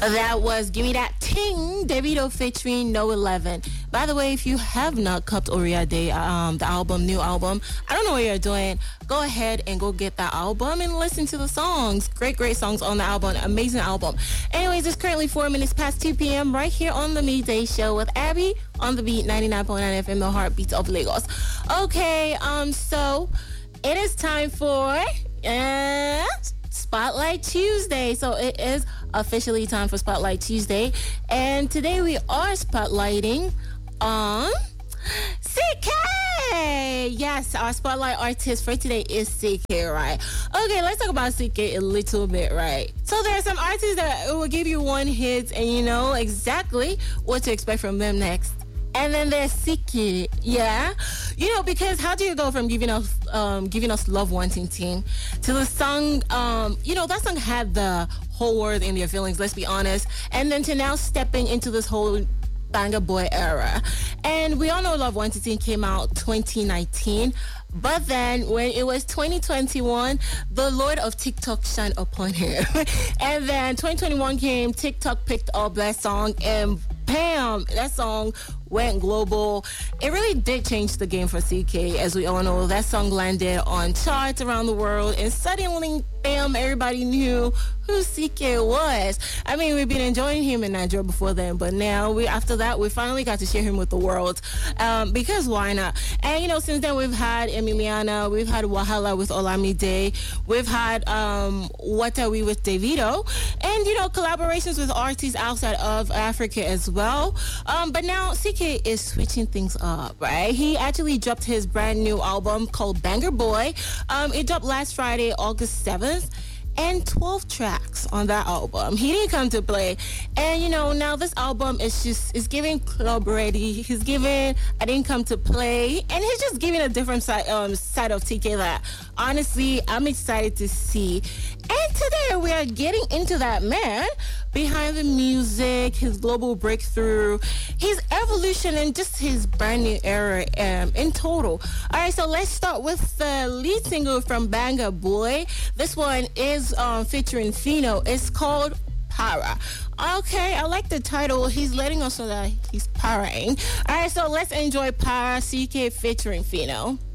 That was Gimme That Ting, Davido featuring No 11. By the way, if you have not copped Oria Day, the new album, I don't know what you're doing. Go ahead and go get that album and listen to the songs. Great songs on the album. Amazing album. Anyways, it's currently 4 minutes past 2 p.m. right here on the Midday Show with Abby on the beat 99.9 FM, the heartbeat of Lagos. Okay, so it is time for Spotlight Tuesday. So it is officially time for Spotlight Tuesday, and today we are spotlighting on CK. Yes, our spotlight artist for today is CK, right? Okay, let's talk about CK a little bit, right? So there are some artists that will give you one hit and you know exactly what to expect from them next. And then there's CK, yeah? You know, because how do you go from giving us Love Wanting Team to the song, that song had the whole world in their feelings, let's be honest. And then to now stepping into this whole Banger Boy era. And we all know Love Wanting Team came out 2019. But then when it was 2021, the Lord of TikTok shined upon him. And then 2021 came, TikTok picked up that song, and bam, that song went global. It really did change the game for CK. As we all know, that song landed on charts around the world, and suddenly, bam, everybody knew who CK was. I mean, we've been enjoying him in Nigeria before then, but now after that, we finally got to share him with the world, because why not? And, since then, we've had Emiliana, we've had Wahala with Olamide, we've had What Are We with Davido, and, collaborations with artists outside of Africa as well. But now, CK is switching things up, right? He actually dropped his brand new album called Banger Boy. It dropped last Friday, August 7th. And 12 tracks on that album. He didn't come to play. And, now this album is giving club ready. He's giving I didn't come to play. And he's just giving a different side of TK that, honestly, I'm excited to see. And today we are getting into that man behind the music, his global breakthrough, his evolution, and just his brand new era in total. All right, so let's start with the lead single from Banger Boy. This one is featuring Fino. It's called Para. Okay, I like the title. He's letting us know that he's paraing. All right, so let's enjoy Para, CK featuring Fino.